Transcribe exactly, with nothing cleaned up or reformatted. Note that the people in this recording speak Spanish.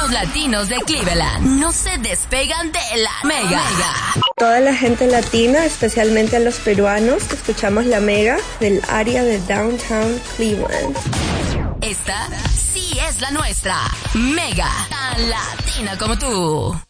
los latinos de Cleveland no se despegan de la Mega. Toda la gente latina, especialmente a los peruanos, que escuchamos la Mega del área de Downtown Cleveland. Esta sí es la nuestra. Mega, tan latina como tú.